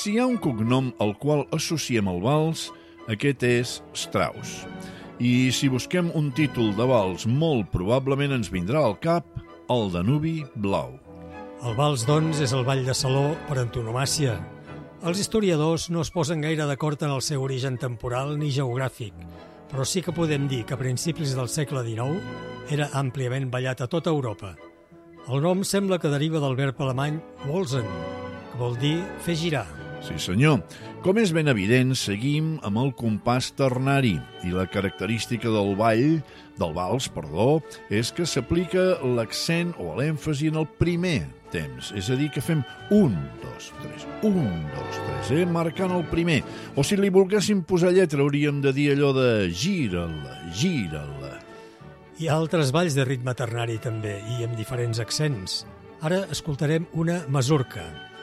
Si hi ha un cognom al qual associem el vals, aquest és Strauss. I si busquem un títol de vals, molt probablement ens vindrà al cap el Danubi Blau. El vals, doncs, és el ball de saló per antonomàsia. Els historiadors no es posen gaire d'acord en el seu origen temporal ni geogràfic, però sí que podem dir que a principis del segle XIX era àmpliament ballat a tota Europa. El nom sembla que deriva del verb alemany walzen, que vol dir fer girar. Sí, senyor. Com és ben evident, seguim amb el compàs ternari i la característica del vals, és que s'aplica l'accent o l'èmfasi en el primer temps. És a dir, que fem 1, 2, 3, 1, 2, 3, marcant el primer. O si li volguéssim posar lletra, hauríem de dir allò de gira-la, gira-la. Hi ha altres balls de ritme ternari també, i amb diferents accents. Ara escoltarem una masurca.